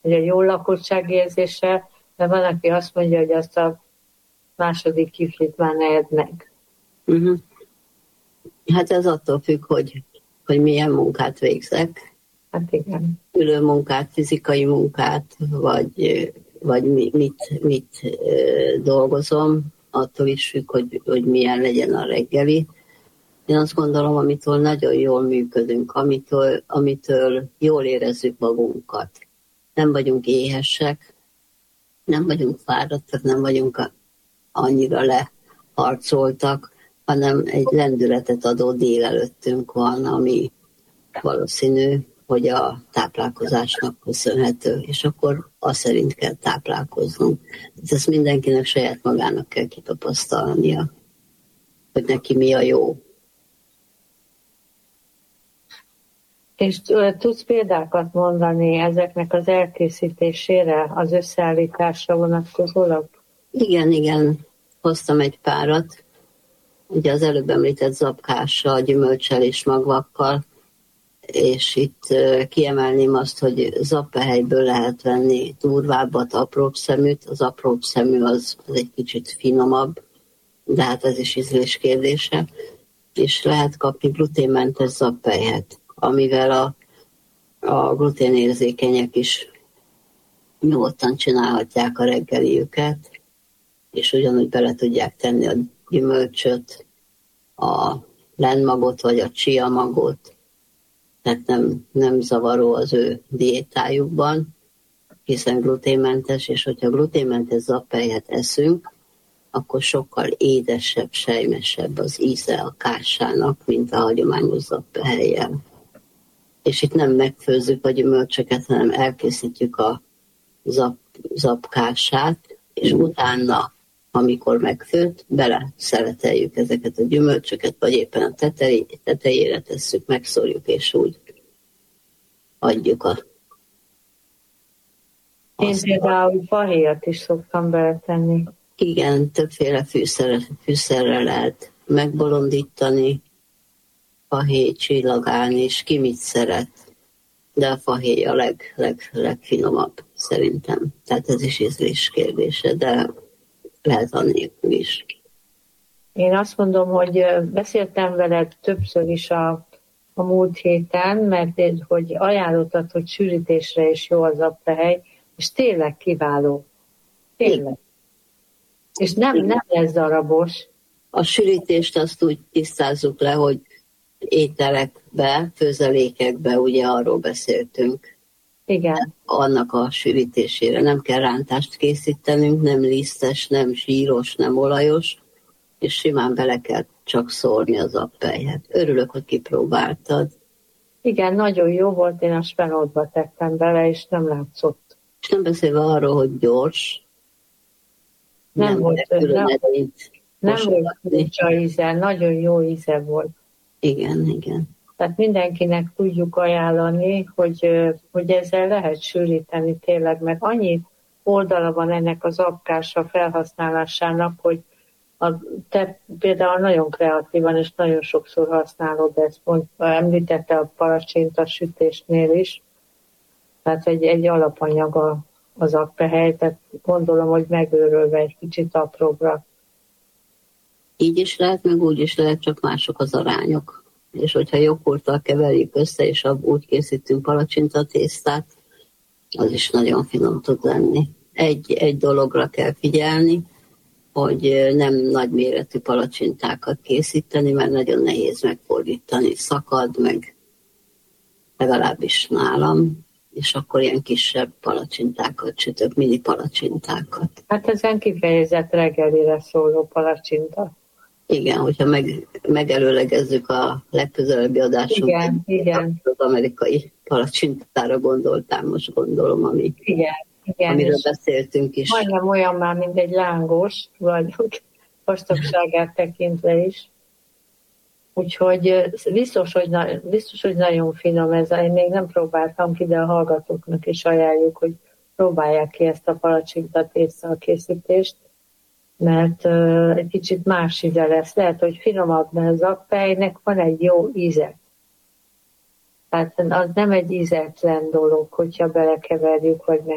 ugye jó lakottságérzése, de van, aki azt mondja, hogy azt a második kiflit már ne edd meg. Uh-huh. Hát ez attól függ, hogy milyen munkát végzek. Hát igen. Ülő munkát, fizikai munkát, vagy mit dolgozom, attól is függ, hogy milyen legyen a reggeli. Én azt gondolom, amitől nagyon jól működünk, amitől jól érezzük magunkat. Nem vagyunk éhesek, nem vagyunk fáradtak, nem vagyunk annyira leharcoltak, hanem egy lendületet adó délelőttünk van, ami valószínű, hogy a táplálkozásnak köszönhető, és akkor azt szerint kell táplálkoznunk. Ezt mindenkinek saját magának kell kitapasztalnia, hogy neki mi a jó. És tudsz példákat mondani ezeknek az elkészítésére, az összeállításra vonatkozólag? Igen, hoztam egy párat, ugye az előbb említett zapkással, gyümölcsel és magvakkal, és itt kiemelném azt, hogy zappehelyből lehet venni durvábbat, apróbb szeműt. Az apróbb szemű az egy kicsit finomabb, de hát ez is ízlés kérdése. És lehet kapni gluténmentes zappelyhet, amivel a gluténérzékenyek is nyugodtan csinálhatják a reggeliüket, és ugyanúgy bele tudják tenni a gyümölcsöt, a lenmagot vagy a chia magot, tehát nem zavaró az ő diétájukban, hiszen gluténmentes, és hogyha gluténmentes zappelyhet eszünk, akkor sokkal édesebb, sejmesebb az íze a kássának, mint a hagyományos zappehelyjel. És itt nem megfőzzük a gyümölcsöket, hanem elkészítjük a zapkássát, és utána, amikor megfőtt, bele szeleteljük ezeket a gyümölcsöket, vagy éppen a tetejére tesszük, megszórjuk, és úgy adjuk Én például fahéjat is szoktam beletenni. Igen, többféle fűszerrel lehet megbolondítani, fahéj, csillagán, és ki mit szeret. De a fahéj a legfinomabb szerintem. Tehát ez is ízlés kérdése, de lehet annélkül is. Én azt mondom, hogy beszéltem veled többször is a múlt héten, mert hogy ajánlottad, hogy sűrítésre is jó az zappehely, és tényleg kiváló. Tényleg. És nem lesz darabos. A sűrítést azt úgy tisztázzuk le, hogy ételekbe, főzelékekbe, ugye arról beszéltünk. Igen. Annak a sűrítésére nem kell rántást készítenünk, nem lisztes, nem zsíros, nem olajos, és simán bele kell csak szórni az zappelyhet. Örülök, hogy kipróbáltad. Igen, nagyon jó volt, én a spenótba tettem bele, és nem látszott. És nem beszélve arról, hogy gyors. Nem volt furcsa íze, nagyon jó íze volt. Igen. Tehát mindenkinek tudjuk ajánlani, hogy ezzel lehet sűríteni tényleg, mert annyi oldala van ennek az apkása felhasználásának, hogy te például nagyon kreatívan és nagyon sokszor használod ezt, említette a palacsinta sütésnél is, tehát egy alapanyag az appehely, tehát gondolom, hogy megőrölve egy kicsit apróbbra. Így is lehet, meg úgy is lehet, csak mások az arányok. És hogyha joghurttal keverjük össze, és úgy készítünk palacsintatésztát, az is nagyon finom tud lenni. Egy dologra kell figyelni, hogy nem nagyméretű palacsintákat készíteni, mert nagyon nehéz megfordítani, szakad meg, legalábbis nálam, és akkor ilyen kisebb palacsintákat sütök, mini palacsintákat. Hát ezen kifejezett reggelire szóló palacsinta. Igen, hogyha megelőlegezzük a legközelebbi adásunkat, igen. Az amerikai palacsintára gondoltál, most gondolom, amiről beszéltünk is. Majdnem olyan már, mint egy lángos, vagy vastagságát tekintve is. Úgyhogy biztos, hogy nagyon finom ez. Én még nem próbáltam ki, de a hallgatóknak is ajánljuk, hogy próbálják ki ezt a palacsinta tészta készítést, mert egy kicsit más íze lesz. Lehet, hogy finomabb, mert az zappelynek van egy jó íze. Tehát az nem egy ízetlen dolog, hogyha belekeverjük, vagy